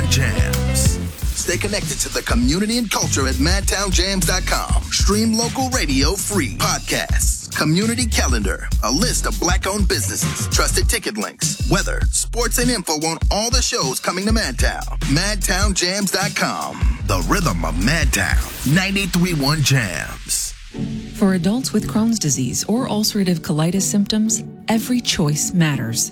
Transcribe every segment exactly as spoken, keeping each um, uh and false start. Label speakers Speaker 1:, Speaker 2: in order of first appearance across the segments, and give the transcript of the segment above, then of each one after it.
Speaker 1: one Jams. Stay connected to the community and culture at madtown jams dot com. Stream local radio free. Podcasts, community calendar, a list of black-owned businesses, trusted ticket links, weather, sports, and info on all the shows coming to Madtown. madtown jams dot com. The rhythm of Madtown. ninety-three point one Jams.
Speaker 2: For adults with Crohn's disease or ulcerative colitis symptoms, every choice matters.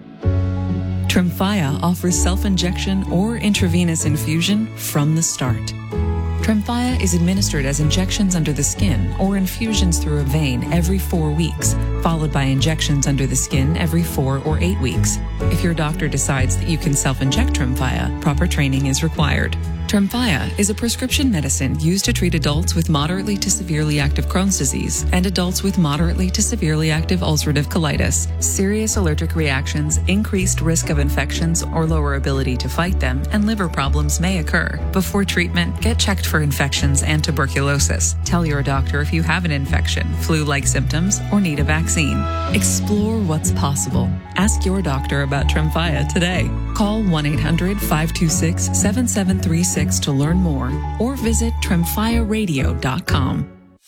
Speaker 2: Tremfya offers self-injection or intravenous infusion from the start. Tremfya is administered as injections under the skin or infusions through a vein every four weeks, followed by injections under the skin every four or eight weeks. If your doctor decides that you can self-inject Tremfya, proper training is required. Tremfya is a prescription medicine used to treat adults with moderately to severely active Crohn's disease and adults with moderately to severely active ulcerative colitis. Serious allergic reactions, increased risk of infections or lower ability to fight them, and liver problems may occur. Before treatment, get checked for infections and tuberculosis. Tell your doctor if you have an infection, flu-like symptoms, or need a vaccine. Explore what's possible. Ask your doctor about Tremfya today. Call one eight hundred five two six seven seven three six to learn more or visit tremfya radio dot com.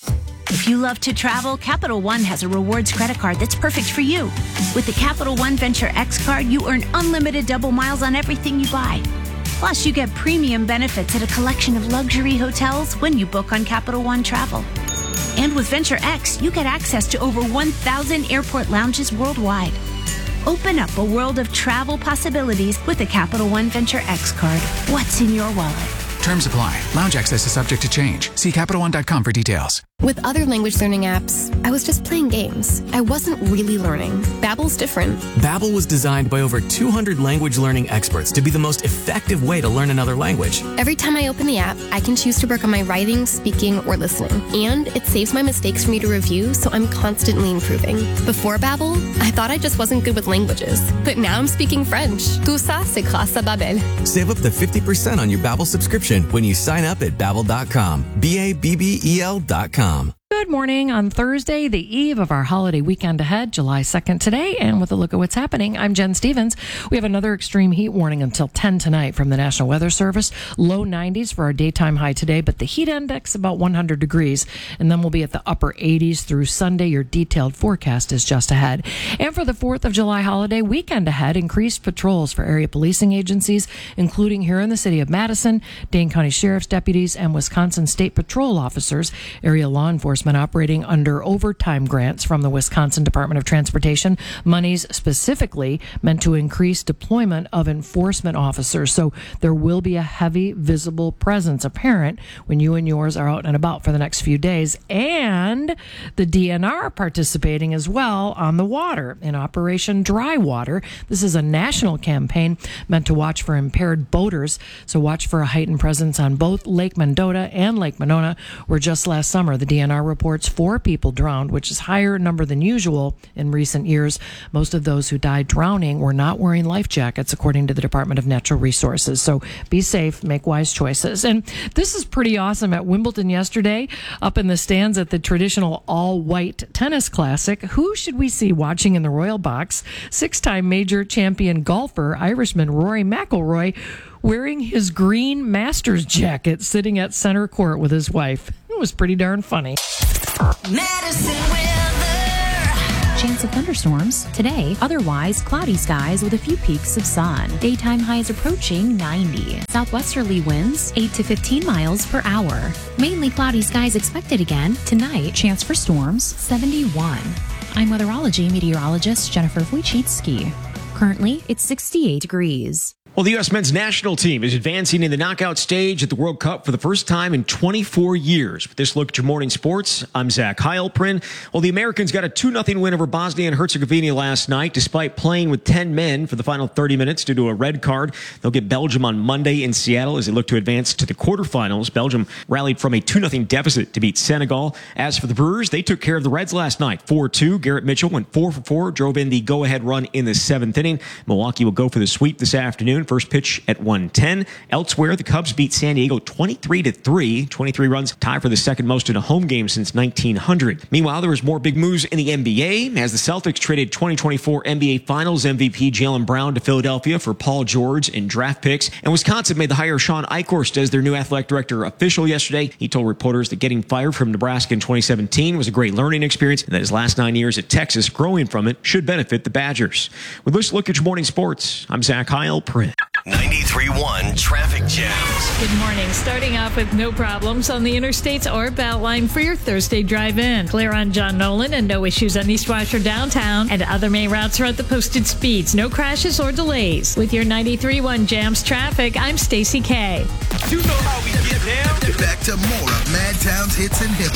Speaker 3: If you love to travel, Capital One has a rewards credit card that's perfect for you. With the Capital One Venture X card, you earn unlimited double miles on everything you buy. Plus, you get premium benefits at a collection of luxury hotels when you book on Capital One Travel. And with Venture X, you get access to over one thousand airport lounges worldwide. Open up a world of travel possibilities with the Capital One Venture X card. What's in your wallet?
Speaker 4: Terms apply. Lounge access is subject to change. See Capital One dot com for details.
Speaker 5: With other language learning apps, I was just playing games. I wasn't really learning. Babbel's different.
Speaker 6: Babbel was designed by over two hundred language learning experts to be the most effective way to learn another language.
Speaker 5: Every time I open the app, I can choose to work on my writing, speaking, or listening. And it saves my mistakes for me to review, so I'm constantly improving. Before Babbel, I thought I just wasn't good with languages. But now I'm speaking French. Tout ça, c'est grâce à Babbel.
Speaker 6: Save up to fifty percent on your Babbel subscription when you sign up at babbel dot com. B A B B E L dot com.
Speaker 7: Good morning on Thursday, the eve of our holiday weekend ahead, July second today, and with a look at what's happening, I'm Jen Stevens. We have another extreme heat warning until ten tonight from the National Weather Service. Low nineties for our daytime high today, but the heat index about one hundred degrees, and then we'll be at the upper eighties through Sunday. Your detailed forecast is just ahead. And for the fourth of July holiday weekend ahead, increased patrols for area policing agencies, including here in the city of Madison, Dane County Sheriff's deputies, and Wisconsin State Patrol officers. Area law enforcement operating under overtime grants from the Wisconsin Department of Transportation, monies specifically meant to increase deployment of enforcement officers. So there will be a heavy visible presence apparent when you and yours are out and about for the next few days. And the D N R participating as well on the water in Operation Dry Water. This is a national campaign meant to watch for impaired boaters. So watch for a heightened presence on both Lake Mendota and Lake Monona, where just last summer the D N R reports four people drowned, which is higher number than usual in recent years. Most of those who died drowning were not wearing life jackets, according to the Department of Natural Resources. So be safe, make wise choices. And this is pretty awesome. At Wimbledon yesterday, up in the stands at the traditional all-white tennis classic, who should we see watching in the royal box? Six-time major champion golfer, Irishman Rory McIlroy, wearing his green Masters jacket, sitting at center court with his wife. It was pretty darn funny.
Speaker 8: Madison weather. Chance of thunderstorms today. Otherwise, cloudy skies with a few peaks of sun. Daytime highs approaching ninety. Southwesterly winds eight to fifteen miles per hour. Mainly cloudy skies expected again tonight. Chance for storms seventy-one. I'm weatherology meteorologist Jennifer Wojcicki. Currently, it's sixty-eight degrees.
Speaker 9: Well, the U S men's national team is advancing in the knockout stage at the World Cup for the first time in twenty-four years. With this look at your morning sports, I'm Zach Heilprin. Well, the Americans got a two nothing win over Bosnia and Herzegovina last night, despite playing with ten men for the final thirty minutes due to a red card. They'll get Belgium on Monday in Seattle as they look to advance to the quarterfinals. Belgium rallied from a two nothing deficit to beat Senegal. As for the Brewers, they took care of the Reds last night, four two. Garrett Mitchell went four for four, drove in the go-ahead run in the seventh inning. Milwaukee will go for the sweep this afternoon. Oakland. First pitch at one ten. Elsewhere, the Cubs beat San Diego twenty-three to three. twenty-three runs, tie for the second most in a home game since nineteen hundred. Meanwhile, there was more big moves in the N B A as the Celtics traded twenty twenty-four N B A Finals M V P Jaylen Brown to Philadelphia for Paul George and draft picks. And Wisconsin made the hire of Sean Eichhorst as their new athletic director official yesterday. He told reporters that getting fired from Nebraska in twenty seventeen was a great learning experience and that his last nine years at Texas growing from it should benefit the Badgers. With this look at your morning sports, I'm Zach Heil, print.
Speaker 10: ninety-three point one Traffic Jams.
Speaker 11: Good morning. Starting off with no problems on the interstates or Beltline for your Thursday drive-in. Clear on John Nolan and no issues on East Washer downtown and other main routes are at the posted speeds. No crashes or delays. With your ninety-three point one Jams traffic, I'm Stacey K.
Speaker 1: You know how we get down. Back to more of Madtown's hits and hip